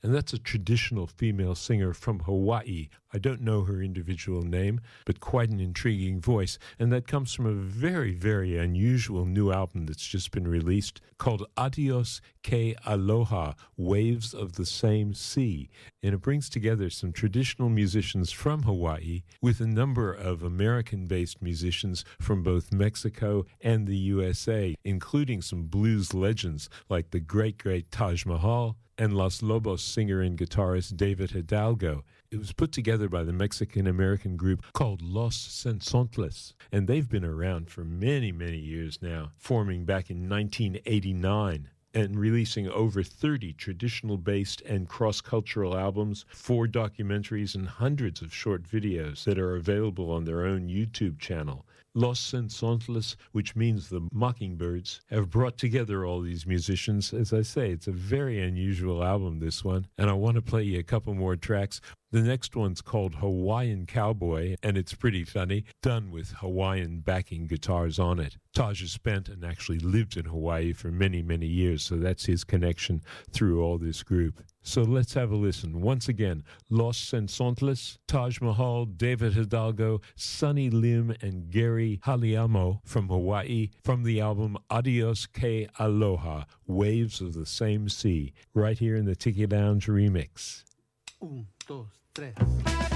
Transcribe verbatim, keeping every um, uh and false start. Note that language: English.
and that's a traditional female singer from Hawaii. I don't know her individual name, but quite an intriguing voice, and that comes from a very, very unusual new album that's just been released called Adios Ke Aloha, Waves of the Same Sea, and it brings together some traditional musicians from Hawaii with a number of American-based musicians from both Mexico and the U S A, including some blues legends like the great, great Taj Mahal and Los Lobos singer and guitarist David Hidalgo. It was put together by the Mexican-American group called Los Sensontles, and they've been around for many, many years now, forming back in nineteen eighty-nine. And releasing over thirty traditional-based and cross-cultural albums, four documentaries, and hundreds of short videos that are available on their own YouTube channel. Los Sensontles, which means the Mockingbirds, have brought together all these musicians. As I say, it's a very unusual album, this one, and I want to play you a couple more tracks. The next one's called Hawaiian Cowboy, and it's pretty funny, done with Hawaiian backing guitars on it. Taj has spent and actually lived in Hawaii for many, many years, so that's his connection through all this group. So let's have a listen. Once again, Los Sensontles, Taj Mahal, David Hidalgo, Sonny Lim, and Gary Haliamo from Hawaii, from the album Adios Ke Aloha, Waves of the Same Sea, right here in the Tiki Lounge remix. Un, dos, tres.